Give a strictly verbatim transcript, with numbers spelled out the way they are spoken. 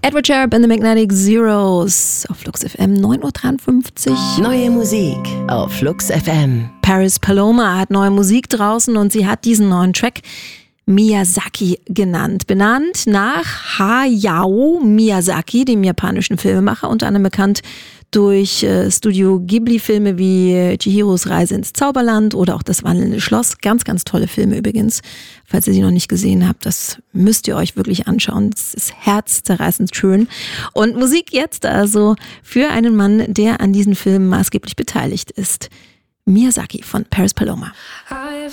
Edward Sharpe and the Magnetic Zeros auf Flux F M, neun Uhr dreiundfünfzig. Neue Musik auf Flux F M. Paris Paloma hat neue Musik draußen und sie hat diesen neuen Track Miyazaki genannt. Benannt nach Hayao Miyazaki, dem japanischen Filmemacher, unter anderem bekannt durch äh, Studio Ghibli-Filme wie Chihiros Reise ins Zauberland oder auch Das wandelnde Schloss. Ganz, ganz tolle Filme übrigens. Falls ihr sie noch nicht gesehen habt, das müsst ihr euch wirklich anschauen. Es ist herzzerreißend schön. Und Musik jetzt also für einen Mann, der an diesen Filmen maßgeblich beteiligt ist. Miyazaki von Paris Paloma. I have